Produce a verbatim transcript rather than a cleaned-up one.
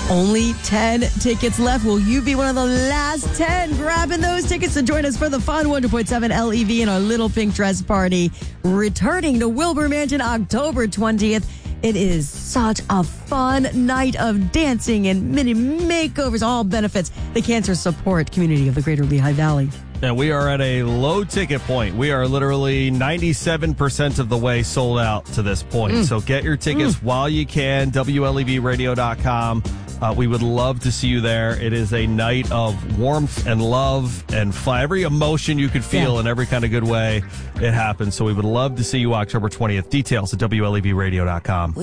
Only ten tickets left. Will you be one of the last ten grabbing those tickets to join us for the fun one hundred point seven L E V in our Little Pink Dress Party, returning to Wilbur Mansion October twentieth. It is such a fun night of dancing and mini makeovers, all benefits the Cancer Support Community of the Greater Lehigh Valley. And we are at a low ticket point. We are literally ninety-seven percent of the way sold out to this point. Mm. So get your tickets mm. while you can, W L E V radio dot com. Uh, we would love to see you there. It is a night of warmth and love and fun. Every emotion you could feel yeah. in every kind of good way, it happens. So we would love to see you October twentieth. Details at W L E V radio dot com.